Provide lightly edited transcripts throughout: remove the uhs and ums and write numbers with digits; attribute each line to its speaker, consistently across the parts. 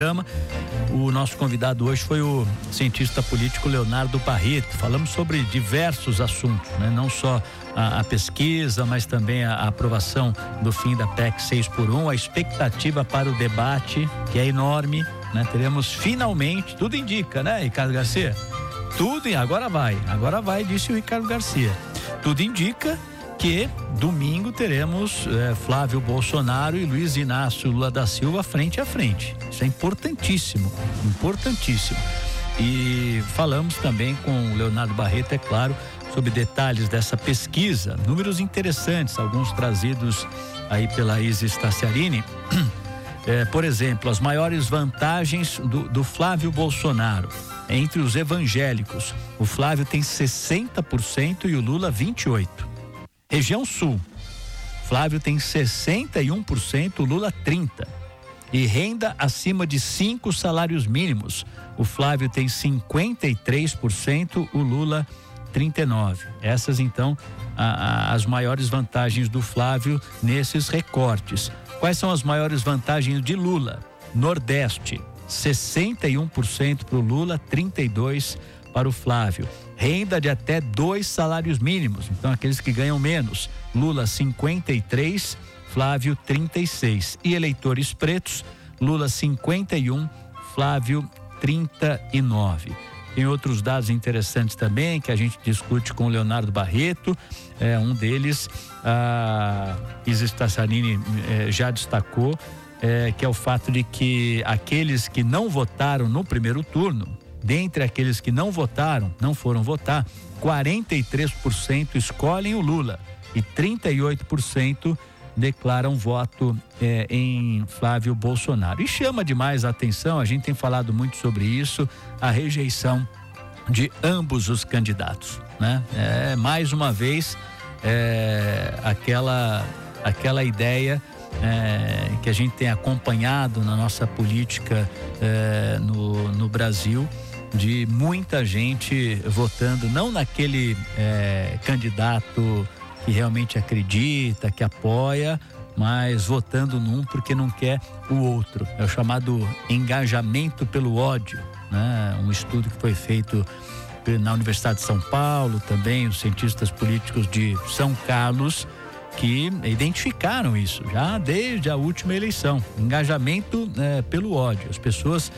Speaker 1: O nosso convidado hoje foi o cientista político Leonardo Barreto. Falamos sobre diversos assuntos, né? Não só a pesquisa, mas também a aprovação do fim da PEC 6x1, a expectativa para o debate, que é enorme, né? Teremos finalmente, tudo indica, né, Ricardo Garcia? Agora vai, disse o Ricardo Garcia. Tudo indica que domingo teremos Flávio Bolsonaro e Luiz Inácio Lula da Silva frente a frente. Isso é importantíssimo. E falamos também com o Leonardo Barreto, é claro, sobre detalhes dessa pesquisa, números interessantes, alguns trazidos aí pela Isis Tassiarini. Por exemplo, as maiores vantagens do Flávio Bolsonaro entre os evangélicos. O Flávio tem 60% e o Lula 28%. Região Sul, Flávio tem 61%, o Lula 30%. E renda acima de 5 salários mínimos, o Flávio tem 53%, o Lula 39%. Essas então as maiores vantagens do Flávio nesses recortes. Quais são as maiores vantagens de Lula? Nordeste, 61% para o Lula, 32% para o Flávio. Renda de até 2 salários mínimos, então aqueles que ganham menos. Lula 53%, Flávio 36%. E eleitores pretos, Lula 51%, Flávio 39%. Tem outros dados interessantes também que a gente discute com o Leonardo Barreto. Um deles, a Isis Tassiarini já destacou, que é o fato de que aqueles que não votaram no primeiro turno, dentre aqueles que não foram votar, 43% escolhem o Lula e 38% declaram voto em Flávio Bolsonaro. E chama demais a atenção, a gente tem falado muito sobre isso, a rejeição de ambos os candidatos, né? Mais uma vez, aquela ideia que a gente tem acompanhado na nossa política no Brasil, de muita gente votando não naquele candidato que realmente acredita, que apoia, mas votando num porque não quer o outro. É o chamado engajamento pelo ódio, né? Um estudo que foi feito na Universidade de São Paulo, também os cientistas políticos de São Carlos, que identificaram isso já desde a última eleição. Engajamento pelo ódio. As pessoas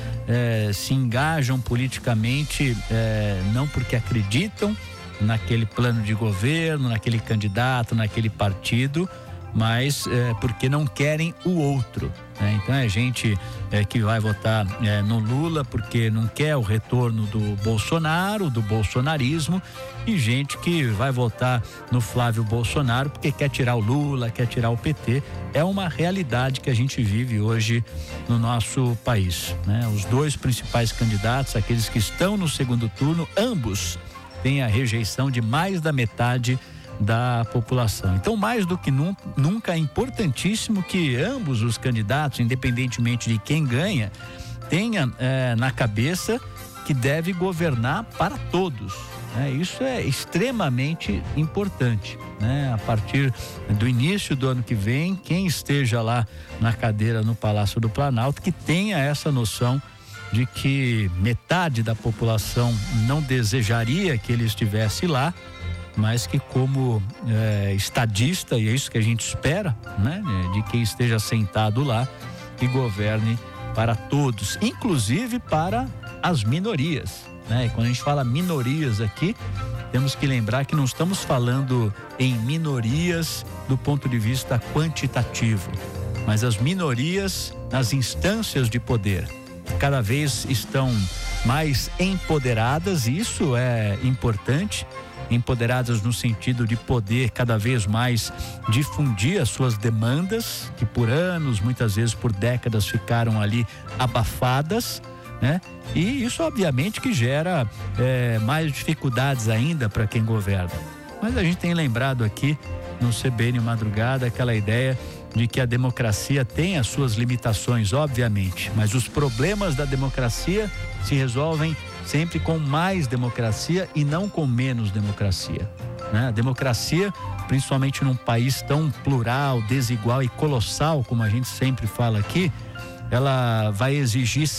Speaker 1: se engajam politicamente não porque acreditam naquele plano de governo, naquele candidato, naquele partido, mas porque não querem o outro, né? Então é gente que vai votar no Lula porque não quer o retorno do Bolsonaro, do bolsonarismo, e gente que vai votar no Flávio Bolsonaro porque quer tirar o Lula, quer tirar o PT. É uma realidade que a gente vive hoje no nosso país, né? Os dois principais candidatos, aqueles que estão no segundo turno, ambos têm a rejeição de mais da metade da população. Então, mais do que nunca é importantíssimo que ambos os candidatos, independentemente de quem ganha, tenha na cabeça que deve governar para todos, né? Isso é extremamente importante, né? A partir do início do ano que vem, quem esteja lá na cadeira no Palácio do Planalto, que tenha essa noção de que metade da população não desejaria que ele estivesse lá, mas que como estadista, e é isso que a gente espera, né? De quem esteja sentado lá, que governe para todos, inclusive para as minorias, né? E quando a gente fala minorias aqui, temos que lembrar que não estamos falando em minorias do ponto de vista quantitativo, mas as minorias nas instâncias de poder, que cada vez estão mais empoderadas, e isso é importante, empoderadas no sentido de poder cada vez mais difundir as suas demandas, que por anos, muitas vezes por décadas, ficaram ali abafadas, né? E isso obviamente que gera mais dificuldades ainda para quem governa. Mas a gente tem lembrado aqui no CBN Madrugada aquela ideia de que a democracia tem as suas limitações, obviamente, mas os problemas da democracia se resolvem sempre com mais democracia e não com menos democracia, né? A democracia, principalmente num país tão plural, desigual e colossal, como a gente sempre fala aqui, ela vai exigir